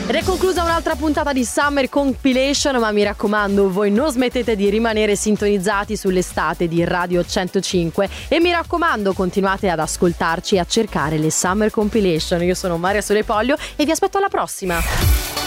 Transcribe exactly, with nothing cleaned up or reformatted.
Ed è conclusa un'altra puntata di Summer Compilation, ma mi raccomando, voi non smettete di rimanere sintonizzati sull'estate di Radio centocinque e mi raccomando, continuate ad ascoltarci e a cercare le Summer Compilation. Io sono Maria Solepoglio e vi aspetto alla prossima.